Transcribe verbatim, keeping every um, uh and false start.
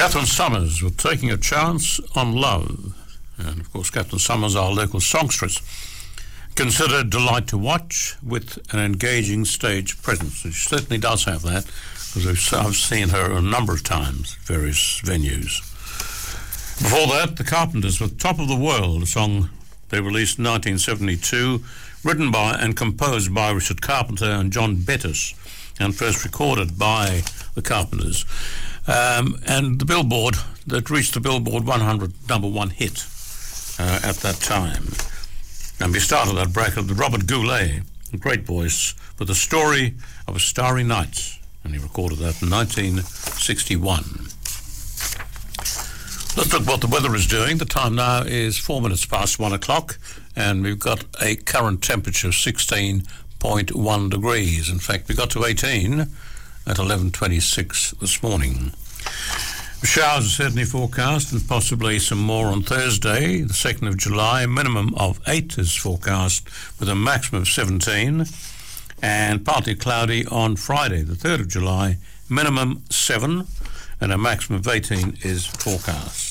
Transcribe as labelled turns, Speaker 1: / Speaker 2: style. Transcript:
Speaker 1: Catherine Summers with Taking a Chance on Love. And of course, Catherine Summers, our local songstress, considered delight to watch with an engaging stage presence. She certainly does have that, because I've seen her a number of times at various venues. Before that, The Carpenters with Top of the World, a song they released in nineteen seventy-two, written by and composed by Richard Carpenter and John Bettis, and first recorded by The Carpenters. Um, and the Billboard, that reached the Billboard one hundred number one hit uh, at that time. And we started that bracket with Robert Goulet, a great voice, with The Story of a Starry Night, and he recorded that in nineteen sixty-one. Let's look what the weather is doing. The time now is four minutes past one o'clock, and we've got a current temperature of sixteen point one degrees. In fact, we got to eighteen at eleven twenty-six this morning. Showers are certainly forecast, and possibly some more on Thursday, the second of July. A minimum of eight is forecast with a maximum of seventeen, and partly cloudy on Friday, the third of July, minimum seven, and a maximum of eighteen is forecast.